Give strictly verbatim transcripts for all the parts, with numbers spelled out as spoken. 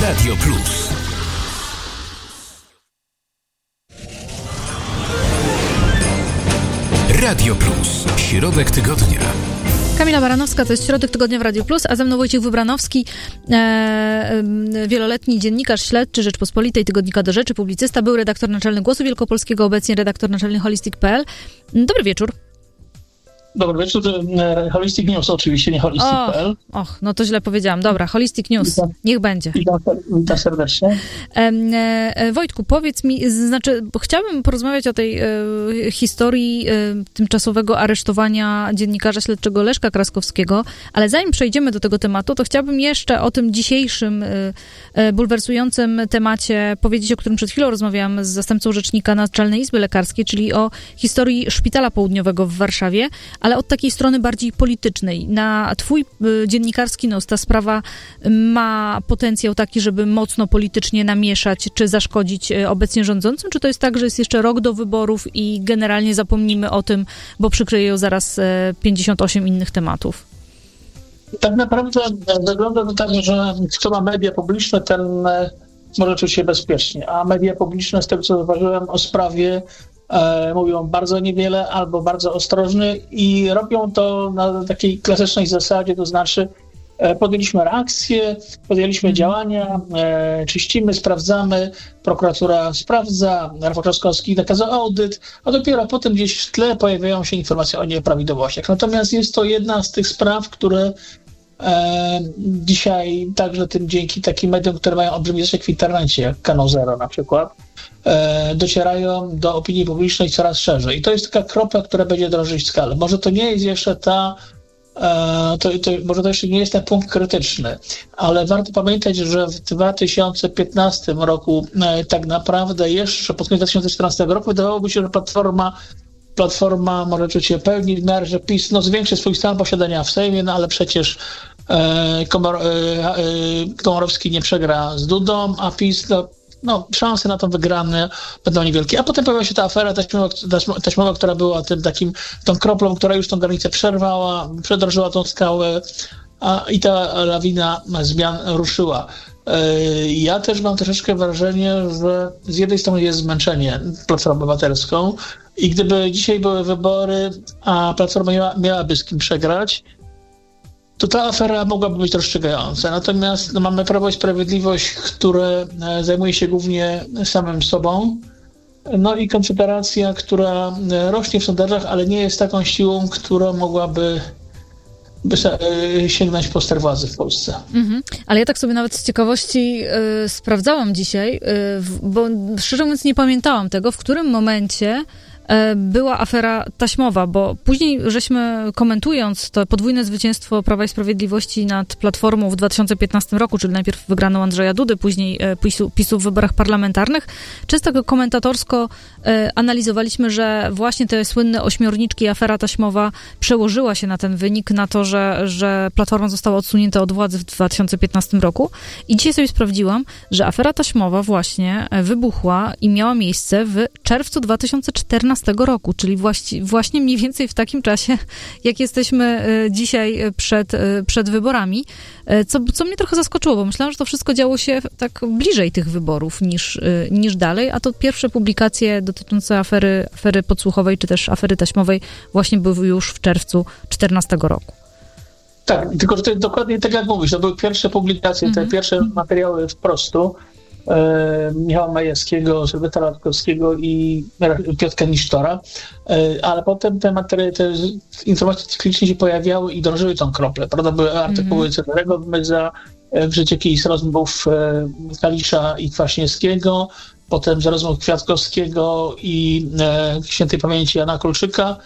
Radio Plus. Radio Plus. Środek tygodnia. Kamila Baranowska, to jest Środek Tygodnia w Radiu Plus, a ze mną Wojciech Wybranowski, e, e, wieloletni dziennikarz śledczy Rzeczpospolitej, Tygodnika Do Rzeczy, publicysta, był redaktor naczelny Głosu Wielkopolskiego, obecnie redaktor naczelny Holistic kropka p l. Dobry wieczór. Dobry wieczór. Holistic News oczywiście, nie Holistic kropka p l. Och, no to źle powiedziałam. Dobra, Holistic News. Witam. Niech będzie. Witam, witam serdecznie. E, e, Wojtku, powiedz mi, znaczy, bo chciałabym porozmawiać o tej e, historii e, tymczasowego aresztowania dziennikarza śledczego Leszka Kraskowskiego, ale zanim przejdziemy do tego tematu, to chciałabym jeszcze o tym dzisiejszym e, e, bulwersującym temacie powiedzieć, o którym przed chwilą rozmawiałam z zastępcą rzecznika Naczelnej Izby Lekarskiej, czyli o historii Szpitala Południowego w Warszawie, ale od takiej strony bardziej politycznej. Na twój y, dziennikarski nos ta sprawa ma potencjał taki, żeby mocno politycznie namieszać, czy zaszkodzić y, obecnie rządzącym, czy to jest tak, że jest jeszcze rok do wyborów i generalnie zapomnimy o tym, bo przykryje zaraz y, pięćdziesiąt osiem innych tematów? Tak naprawdę wygląda to tak, że kto ma media publiczne, ten może czuć się bezpiecznie, a media publiczne, z tego co zauważyłem o sprawie, E, mówią bardzo niewiele albo bardzo ostrożnie i robią to na takiej klasycznej zasadzie, to znaczy e, podjęliśmy reakcję, podjęliśmy działania, e, czyścimy, sprawdzamy, prokuratura sprawdza, Rafał Trzaskowski nakazał audyt, a dopiero potem gdzieś w tle pojawiają się informacje o nieprawidłowościach. Natomiast jest to jedna z tych spraw, które e, dzisiaj także tym dzięki takim mediom, które mają olbrzymi zasięg w internecie, jak Kanał Zero na przykład, docierają do opinii publicznej coraz szerzej. I to jest taka kropla, która będzie drążyć skalę. Może to nie jest jeszcze ta, to, to, może to jeszcze nie jest ten punkt krytyczny, ale warto pamiętać, że w dwa tysiące piętnastym roku tak naprawdę jeszcze pod koniec dwa tysiące czternastego roku wydawałoby się, że Platforma Platforma może czuć się pełni w miarę, że PiS no, zwiększy swój stan posiadania w Sejmie, no ale przecież e, Komor, e, e, Komorowski nie przegra z Dudą, a PiS no, No, szanse na to wygrane będą niewielkie. A potem pojawiła się ta afera taśmowa, taśmowa, która była tym takim, tą kroplą, która już tą granicę przerwała, przedrożyła tą skałę a, i ta lawina zmian ruszyła. Ja też mam troszeczkę wrażenie, że z jednej strony jest zmęczenie Platformą Obywatelską i gdyby dzisiaj były wybory, a Platforma miała, miałaby z kim przegrać, to ta afera mogłaby być rozstrzygająca. Natomiast no, mamy Prawo i Sprawiedliwość, które zajmuje się głównie samym sobą. No i Konfederacja, która rośnie w sondażach, ale nie jest taką siłą, która mogłaby by sięgnąć po ster władzy w Polsce. Mhm. Ale ja tak sobie nawet z ciekawości y, sprawdzałam dzisiaj, y, bo szczerze mówiąc nie pamiętałam tego, w którym momencie była afera taśmowa, bo później żeśmy, komentując to podwójne zwycięstwo Prawa i Sprawiedliwości nad Platformą w dwa tysiące piętnastym roku, czyli najpierw wygraną Andrzeja Dudy, później PiSu, PiSu w wyborach parlamentarnych, często komentatorsko analizowaliśmy, że właśnie te słynne ośmiorniczki i afera taśmowa przełożyła się na ten wynik, na to, że, że Platforma została odsunięta od władzy w dwa tysiące piętnastym roku. I dzisiaj sobie sprawdziłam, że afera taśmowa właśnie wybuchła i miała miejsce w czerwcu dwa tysiące czternastego roku, czyli właśnie, właśnie mniej więcej w takim czasie, jak jesteśmy dzisiaj przed, przed wyborami, co, co mnie trochę zaskoczyło, bo myślałam, że to wszystko działo się tak bliżej tych wyborów niż, niż dalej, a to pierwsze publikacje dotyczące afery, afery podsłuchowej, czy też afery taśmowej właśnie były już w czerwcu czternastego roku. Tak, tylko że to jest dokładnie tak jak mówisz, to były pierwsze publikacje, mm-hmm. te pierwsze materiały wprostu, Michała Majewskiego, Sylwestra Latkowskiego i Piotra Nisztora, ale potem te materiały, te informacje cyklicznie się pojawiały i drążyły tą kroplę. Prawda? Były artykuły mm. Cezarego Mydza, przecieki z rozmów Kalisza i Kwaśniewskiego, potem z rozmów Kwiatkowskiego i świętej pamięci Jana Kulczyka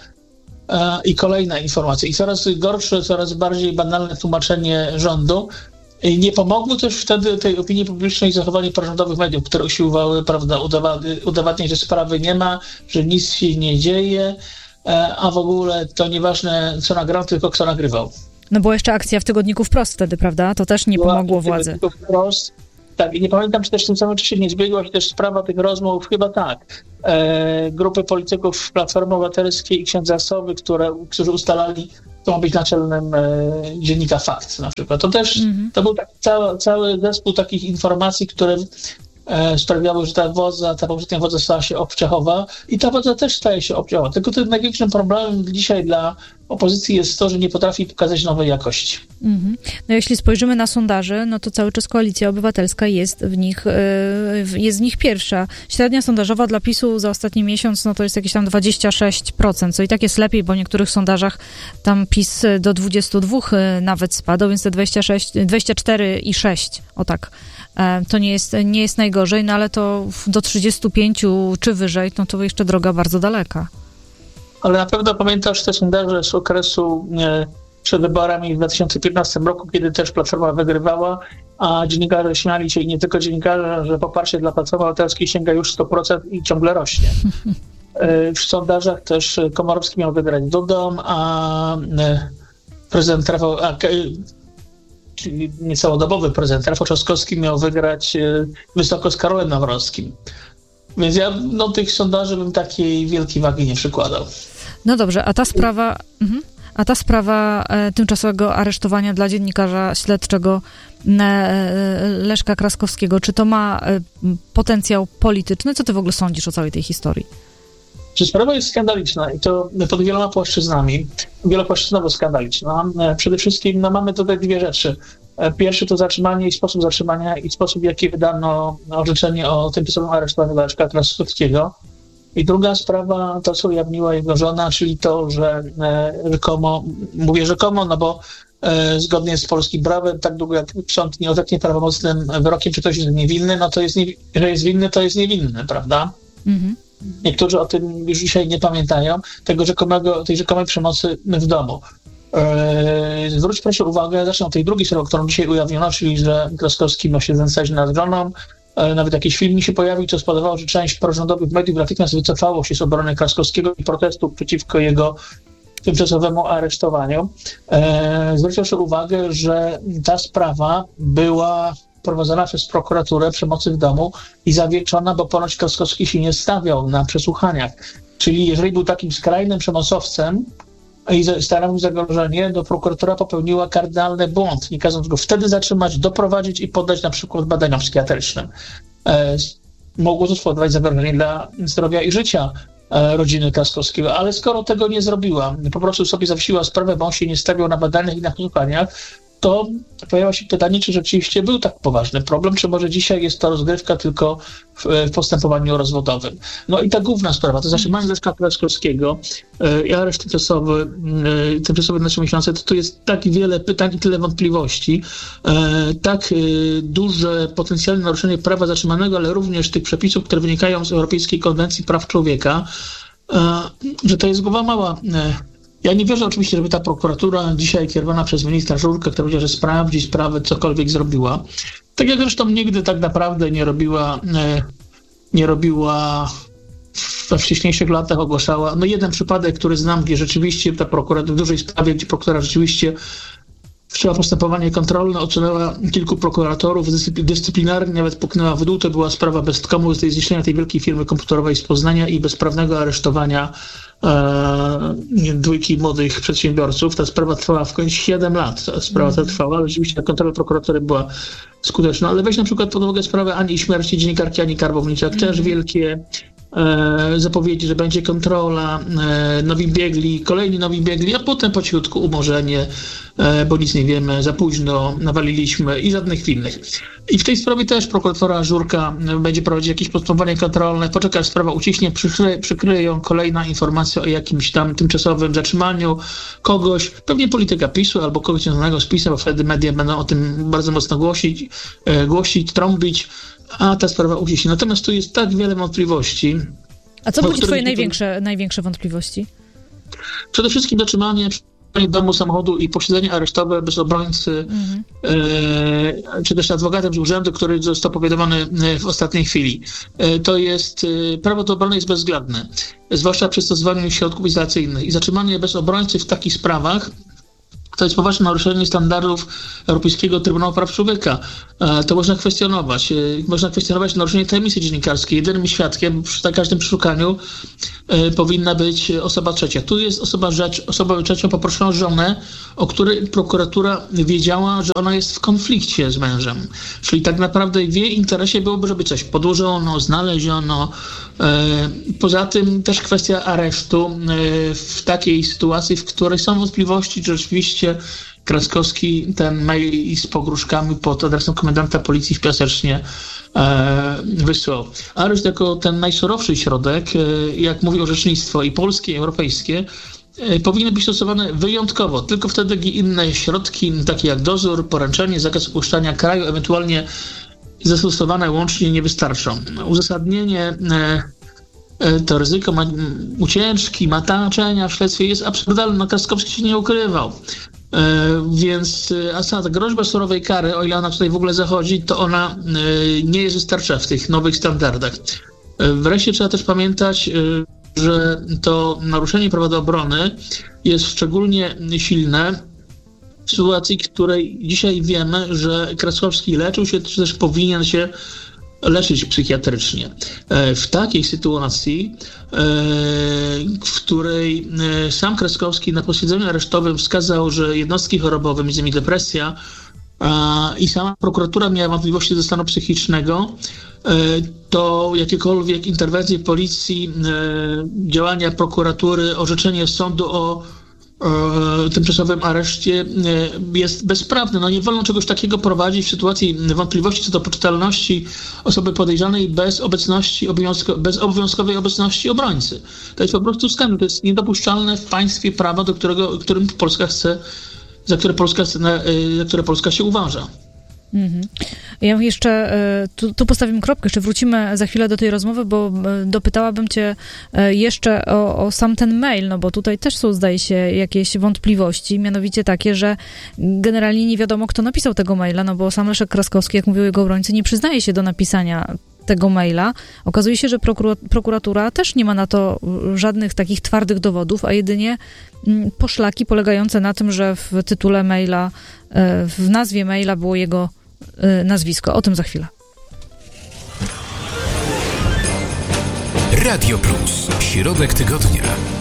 i kolejne informacje. I coraz gorsze, coraz bardziej banalne tłumaczenie rządu. Nie pomogło też wtedy tej opinii publicznej zachowanie prorządowych mediów, które usiłowały, prawda, udowa- udowadniać, że sprawy nie ma, że nic się nie dzieje, a w ogóle to nieważne, co nagrał, tylko kto nagrywał. No była jeszcze akcja w Tygodniku Wprost wtedy, prawda? To też nie była pomogło władzy. Wprost. Tak, i nie pamiętam, czy też w tym samym czasie nie zbiegła się też sprawa tych rozmów, chyba tak, e, grupy polityków Platformy Obywatelskiej i księdza Sowy, które, którzy ustalali kto ma być naczelnym e, dziennika Fakt na przykład. To też, mm-hmm. to był taki cały, cały zespół takich informacji, które e, sprawiały, że ta władza, ta poprzednia władza stała się obciachowa i ta władza też staje się obciachowa. Tylko tym największym problemem dzisiaj dla opozycji jest to, że nie potrafi pokazać nowej jakości. Mm-hmm. No jeśli spojrzymy na sondaże, no to cały czas Koalicja Obywatelska jest w nich, yy, jest w nich pierwsza. Średnia sondażowa dla PiSu za ostatni miesiąc, no to jest jakieś tam dwadzieścia sześć procent, co i tak jest lepiej, bo w niektórych sondażach tam PiS do dwudziestu dwóch nawet spadł, więc te dwadzieścia sześć, dwadzieścia cztery i sześć, o tak. To nie jest, nie jest najgorzej, no ale to do trzydziestu pięciu czy wyżej, no to jeszcze droga bardzo daleka. Ale na pewno pamiętasz te sondaże z okresu e, przed wyborami w dwa tysiące piętnastym roku, kiedy też Platforma wygrywała, a dziennikarze śmiali się i nie tylko dziennikarze, że poparcie dla Platformy Obywatelskiej sięga już sto procent i ciągle rośnie. E, w sondażach też Komorowski miał wygrać Dudą, a e, prezydent Rafał, a, czyli niecałodobowy prezydent Rafał Trzaskowski miał wygrać e, wysoko z Karolem Nawrockim. Więc ja no, tych sondaży bym takiej wielkiej wagi nie przykładał. No dobrze, a ta sprawa, mhm, a ta sprawa e, tymczasowego aresztowania dla dziennikarza śledczego e, Leszka Kraskowskiego, czy to ma e, potencjał polityczny? Co ty w ogóle sądzisz o całej tej historii? Czy sprawa jest skandaliczna i to pod wieloma płaszczyznami, wielopłaszczyznowo skandaliczna. Przede wszystkim no, mamy tutaj dwie rzeczy. Pierwszy to zatrzymanie i sposób zatrzymania i sposób, w jaki wydano orzeczenie o tymczasowym aresztowaniu Leszka Kraskowskiego. I druga sprawa, to co ujawniła jego żona, czyli to, że e, rzekomo, mówię rzekomo, no bo e, zgodnie z polskim prawem, tak długo jak sąd nie orzeknie prawomocnym wyrokiem, czy ktoś jest niewinny, no to jest, nie, że jest winny, to jest niewinny, prawda? Mhm. Niektórzy o tym już dzisiaj nie pamiętają, tego rzekomego, tej rzekomej przemocy w domu. Eee, zwróć proszę uwagę, zacznę od tej drugiej sprawy, którą dzisiaj ujawniono, czyli że Kraskowski ma się znęcać nad żoną. E, nawet jakiś film mi się pojawił, co spowodowało, że część prorządowych mediów natychmiast wycofało się z obrony Kraskowskiego i protestów przeciwko jego tymczasowemu aresztowaniu. E, zwróć proszę uwagę, że ta sprawa była prowadzona przez prokuraturę przemocy w domu i zawieszona, bo ponoć Kraskowski się nie stawiał na przesłuchaniach. Czyli jeżeli był takim skrajnym przemocowcem i stanowił zagrożenie, to prokuratura popełniła kardynalny błąd, nie kazząc go wtedy zatrzymać, doprowadzić i poddać na przykład badaniom psychiatrycznym. E, mogło to spowodować zagrożenie dla zdrowia i życia e, rodziny Kraskowskiego, ale skoro tego nie zrobiła, po prostu sobie zawiesiła sprawę, bo on się nie stawiał na badaniach i na przesłuchaniach, to pojawia się pytanie, czy rzeczywiście był tak poważny problem, czy może dzisiaj jest to rozgrywka tylko w, w postępowaniu rozwodowym. No i ta główna sprawa, to zatrzymanie Leszka Kraskowskiego yy, i areszt tymczasowy, yy, tymczasowy na trzy miesiące, to tu jest tak wiele pytań i tyle wątpliwości, yy, tak yy, duże potencjalne naruszenie prawa zatrzymanego, ale również tych przepisów, które wynikają z Europejskiej Konwencji Praw Człowieka, yy, że to jest głowa mała. Yy. Ja nie wierzę oczywiście, żeby ta prokuratura dzisiaj kierowana przez ministra Żurkę, która powiedziała, że sprawdzi sprawę, cokolwiek zrobiła. Tak jak zresztą nigdy tak naprawdę nie robiła, nie robiła we wcześniejszych latach, ogłaszała. No jeden przypadek, który znam, gdzie rzeczywiście ta prokuratura w dużej sprawie, gdzie prokuratura rzeczywiście wszczęła postępowanie kontrolne, odsunęła kilku prokuratorów dyscyplinarnie, nawet puknęła w dół. To była sprawa Bestkomu, z tej zniszczenia tej wielkiej firmy komputerowej z Poznania i bezprawnego aresztowania e, dwójki młodych przedsiębiorców. Ta sprawa trwała w końcu siedem lat. Ta sprawa ta trwała, ale rzeczywiście kontrola prokuratury była skuteczna. Ale weź na przykład pod uwagę sprawę Ani śmierci dziennikarki Ani Karbowniczak. Mm. Też wielkie e, zapowiedzi, że będzie kontrola, e, nowi biegli, kolejni nowi biegli, a potem po cichutku umorzenie, e, bo nic nie wiemy, za późno, nawaliliśmy i żadnych innych. I w tej sprawie też prokuratura Żurka będzie prowadzić jakieś postępowanie kontrolne, poczeka, aż sprawa uciśnie, przykryje, przykryje ją kolejna informacja o jakimś tam tymczasowym zatrzymaniu kogoś, pewnie polityka PiSu albo kogoś związanego z PiSem, bo wtedy media będą o tym bardzo mocno głosić, e, głosić, trąbić, a ta sprawa uciśnie. Natomiast tu jest tak wiele wątpliwości. A co budzi twoje największe, to... największe wątpliwości? Przede wszystkim zatrzymanie domu, samochodu i posiedzenie aresztowe bez obrońcy, mm-hmm. e, czy też adwokatem z urzędu, który został powiadomiony w ostatniej chwili. E, to jest, e, prawo do obrony jest bezwzględne, zwłaszcza przy stosowaniu środków izolacyjnych. I zatrzymanie bez obrońcy w takich sprawach to jest poważne naruszenie standardów Europejskiego Trybunału Praw Człowieka. To można kwestionować. Można kwestionować naruszenie tajemnicy dziennikarskiej. Jedynym świadkiem przy każdym przeszukaniu powinna być osoba trzecia. Tu jest osoba, rzecz, osobą trzecią poproszono żonę, o której prokuratura wiedziała, że ona jest w konflikcie z mężem. Czyli tak naprawdę w jej interesie byłoby, żeby coś podłożono, znaleziono. Poza tym też kwestia aresztu w takiej sytuacji, w której są wątpliwości, czy rzeczywiście Kraskowski ten mail z pogróżkami pod adresem komendanta policji w Piasecznie e, wysłał. Areszt jako ten najsurowszy środek, e, jak mówi orzecznictwo i polskie, i europejskie, e, powinny być stosowane wyjątkowo. Tylko wtedy inne środki, takie jak dozór, poręczenie, zakaz opuszczania kraju, ewentualnie zastosowane łącznie nie wystarczą. Uzasadnienie e, to ryzyko ma, ucieczki, mataczenia w śledztwie jest absurdalne. No, Kraskowski się nie ukrywał. E, więc a ta groźba surowej kary, o ile ona tutaj w ogóle zachodzi, to ona e, nie jest wystarczająca w tych nowych standardach. E, wreszcie trzeba też pamiętać, e, że to naruszenie prawa do obrony jest szczególnie silne w sytuacji, w której dzisiaj wiemy, że Kraskowski leczył się, czy też powinien się leczyć psychiatrycznie. W takiej sytuacji, w której sam Kraskowski na posiedzeniu aresztowym wskazał, że jednostki chorobowe, między innymi depresja, i sama prokuratura miała wątpliwości ze stanu psychicznego, to jakiekolwiek interwencje policji, działania prokuratury, orzeczenie sądu o tymczasowym areszcie jest bezprawne. No nie wolno czegoś takiego prowadzić w sytuacji wątpliwości co do poczytalności osoby podejrzanej bez obecności, obowiązko, bez obowiązkowej obecności obrońcy. To jest po prostu skandal. To jest niedopuszczalne w państwie prawa, do którego, którym Polska chce, za które Polska, za które Polska się uważa. Mhm. Ja jeszcze tu, tu postawimy kropkę, jeszcze wrócimy za chwilę do tej rozmowy, bo dopytałabym cię jeszcze o, o sam ten mail, no bo tutaj też są, zdaje się, jakieś wątpliwości, mianowicie takie, że generalnie nie wiadomo, kto napisał tego maila, no bo sam Leszek Kraskowski, jak mówił jego obrońcy, nie przyznaje się do napisania tego maila. Okazuje się, że prokura- prokuratura też nie ma na to żadnych takich twardych dowodów, a jedynie poszlaki polegające na tym, że w tytule maila, w nazwie maila było jego nazwisko. O tym za chwilę. Radio Plus. Środek tygodnia.